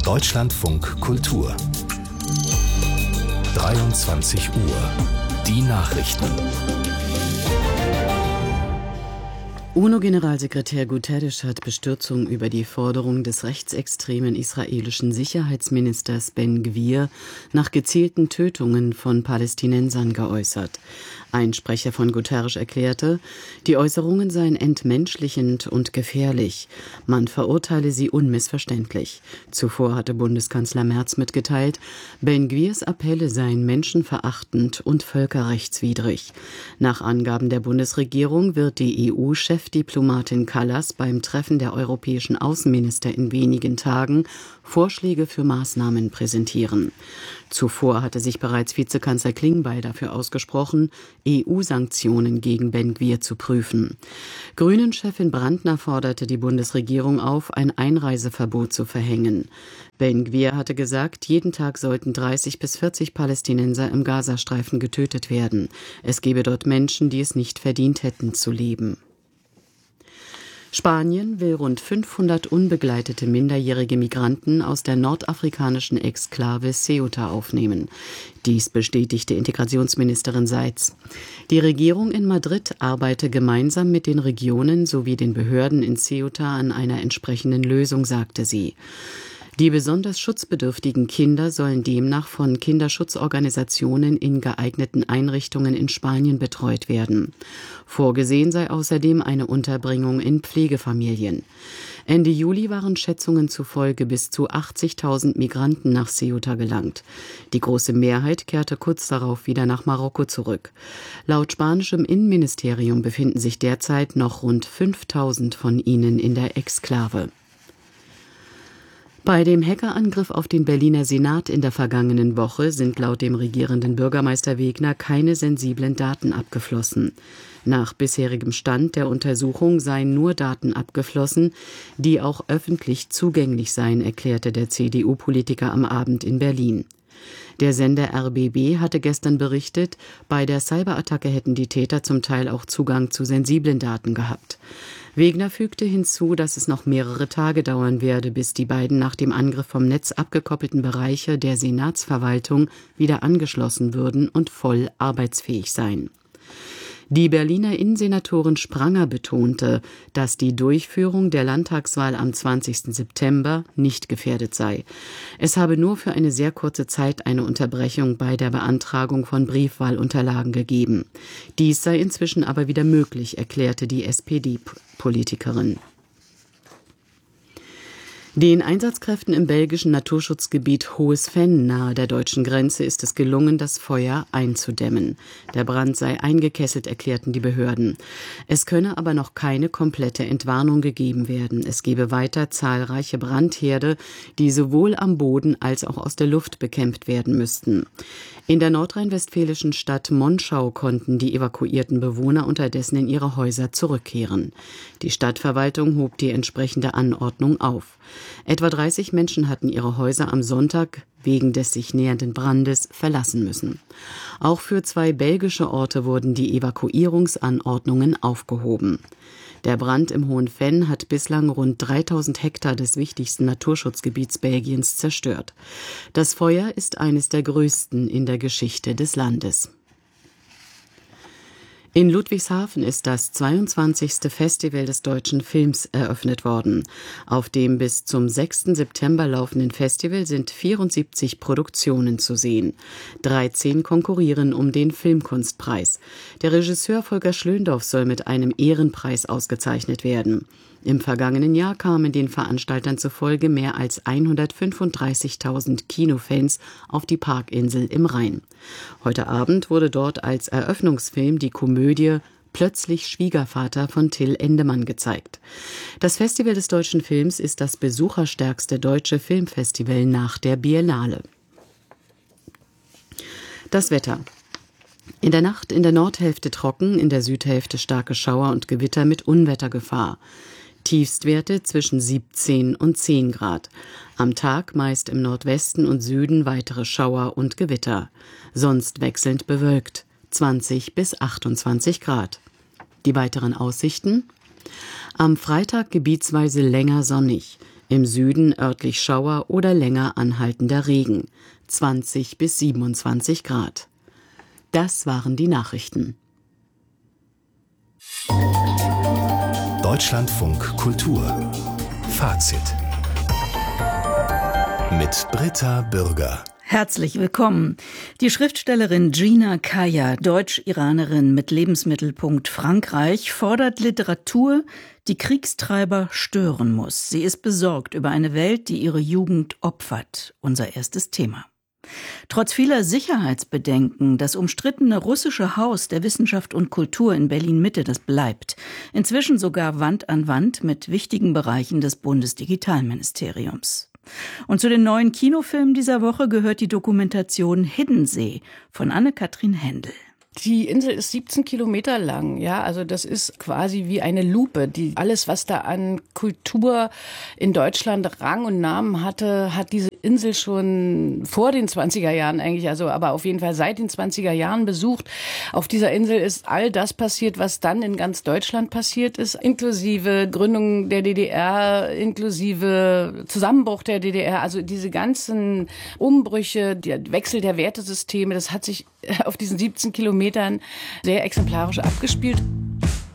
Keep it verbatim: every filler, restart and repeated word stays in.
Deutschlandfunk Kultur. dreiundzwanzig Uhr. Die Nachrichten. UNO-Generalsekretär Guterres hat Bestürzung über die Forderung des rechtsextremen israelischen Sicherheitsministers Ben Gvir nach gezielten Tötungen von Palästinensern geäußert. Ein Sprecher von Guterres erklärte, die Äußerungen seien entmenschlichend und gefährlich. Man verurteile sie unmissverständlich. Zuvor hatte Bundeskanzler Merz mitgeteilt, Ben Gvirs Appelle seien menschenverachtend und völkerrechtswidrig. Nach Angaben der Bundesregierung wird die E U-Chefdiplomatin Kallas beim Treffen der europäischen Außenminister in wenigen Tagen Vorschläge für Maßnahmen präsentieren. Zuvor hatte sich bereits Vizekanzler Klingbeil dafür ausgesprochen, E U-Sanktionen gegen Ben Gvir zu prüfen. Grünen-Chefin Brandner forderte die Bundesregierung auf, ein Einreiseverbot zu verhängen. Ben Gvir hatte gesagt, jeden Tag sollten dreißig bis vierzig Palästinenser im Gazastreifen getötet werden. Es gebe dort Menschen, die es nicht verdient hätten zu leben. Spanien will rund fünfhundert unbegleitete minderjährige Migranten aus der nordafrikanischen Exklave Ceuta aufnehmen. Dies bestätigte Integrationsministerin Seitz. Die Regierung in Madrid arbeite gemeinsam mit den Regionen sowie den Behörden in Ceuta an einer entsprechenden Lösung, sagte sie. Die besonders schutzbedürftigen Kinder sollen demnach von Kinderschutzorganisationen in geeigneten Einrichtungen in Spanien betreut werden. Vorgesehen sei außerdem eine Unterbringung in Pflegefamilien. Ende Juli waren Schätzungen zufolge bis zu achtzigtausend Migranten nach Ceuta gelangt. Die große Mehrheit kehrte kurz darauf wieder nach Marokko zurück. Laut spanischem Innenministerium befinden sich derzeit noch rund fünftausend von ihnen in der Exklave. Bei dem Hackerangriff auf den Berliner Senat in der vergangenen Woche sind laut dem regierenden Bürgermeister Wegner keine sensiblen Daten abgeflossen. Nach bisherigem Stand der Untersuchung seien nur Daten abgeflossen, die auch öffentlich zugänglich seien, erklärte der C D U-Politiker am Abend in Berlin. Der Sender R B B hatte gestern berichtet, bei der Cyberattacke hätten die Täter zum Teil auch Zugang zu sensiblen Daten gehabt. Wegner fügte hinzu, dass es noch mehrere Tage dauern werde, bis die beiden nach dem Angriff vom Netz abgekoppelten Bereiche der Senatsverwaltung wieder angeschlossen würden und voll arbeitsfähig seien. Die Berliner Innensenatorin Spranger betonte, dass die Durchführung der Landtagswahl am zwanzigsten September nicht gefährdet sei. Es habe nur für eine sehr kurze Zeit eine Unterbrechung bei der Beantragung von Briefwahlunterlagen gegeben. Dies sei inzwischen aber wieder möglich, erklärte die S P D-Politikerin. Den Einsatzkräften im belgischen Naturschutzgebiet Hohes Venn nahe der deutschen Grenze ist es gelungen, das Feuer einzudämmen. Der Brand sei eingekesselt, erklärten die Behörden. Es könne aber noch keine komplette Entwarnung gegeben werden. Es gebe weiter zahlreiche Brandherde, die sowohl am Boden als auch aus der Luft bekämpft werden müssten. In der nordrhein-westfälischen Stadt Monschau konnten die evakuierten Bewohner unterdessen in ihre Häuser zurückkehren. Die Stadtverwaltung hob die entsprechende Anordnung auf. Etwa dreißig Menschen hatten ihre Häuser am Sonntag wegen des sich nähernden Brandes verlassen müssen. Auch für zwei belgische Orte wurden die Evakuierungsanordnungen aufgehoben. Der Brand im Hohen Venn hat bislang rund dreitausend Hektar des wichtigsten Naturschutzgebiets Belgiens zerstört. Das Feuer ist eines der größten in der Geschichte des Landes. In Ludwigshafen ist das zweiundzwanzigste Festival des deutschen Films eröffnet worden. Auf dem bis zum sechsten September laufenden Festival sind vierundsiebzig Produktionen zu sehen. dreizehn konkurrieren um den Filmkunstpreis. Der Regisseur Volker Schlöndorff soll mit einem Ehrenpreis ausgezeichnet werden. Im vergangenen Jahr kamen den Veranstaltern zufolge mehr als hundertfünfunddreißigtausend Kinofans auf die Parkinsel im Rhein. Heute Abend wurde dort als Eröffnungsfilm die Komödie Plötzlich Schwiegervater von Till Endemann gezeigt. Das Festival des deutschen Films ist das besucherstärkste deutsche Filmfestival nach der Biennale. Das Wetter. In der Nacht in der Nordhälfte trocken, in der Südhälfte starke Schauer und Gewitter mit Unwettergefahr. Tiefstwerte zwischen siebzehn und zehn Grad. Am Tag meist im Nordwesten und Süden weitere Schauer und Gewitter. Sonst wechselnd bewölkt. zwanzig bis achtundzwanzig Grad. Die weiteren Aussichten? Am Freitag gebietsweise länger sonnig. Im Süden örtlich Schauer oder länger anhaltender Regen. zwanzig bis siebenundzwanzig Grad. Das waren die Nachrichten. Deutschlandfunk Kultur. Fazit. Mit Britta Bürger. Herzlich willkommen. Die Schriftstellerin Gina Kaya, Deutsch-Iranerin mit Lebensmittelpunkt Frankreich, fordert Literatur, die Kriegstreiber stören muss. Sie ist besorgt über eine Welt, die ihre Jugend opfert. Unser erstes Thema. Trotz vieler Sicherheitsbedenken, das umstrittene russische Haus der Wissenschaft und Kultur in Berlin-Mitte, das bleibt. Inzwischen sogar Wand an Wand mit wichtigen Bereichen des Bundesdigitalministeriums. Und zu den neuen Kinofilmen dieser Woche gehört die Dokumentation Hiddensee von Anne-Kathrin Händel. Die Insel ist siebzehn Kilometer lang, ja, also das ist quasi wie eine Lupe. Die, alles, was da an Kultur in Deutschland Rang und Namen hatte, hat diese Insel schon vor den zwanziger Jahren eigentlich, also aber auf jeden Fall seit den zwanziger Jahren besucht. Auf dieser Insel ist all das passiert, was dann in ganz Deutschland passiert ist, inklusive Gründung der D D R, inklusive Zusammenbruch der D D R, also diese ganzen Umbrüche, der Wechsel der Wertesysteme, das hat sich auf diesen siebzehn Kilometern sehr exemplarisch abgespielt.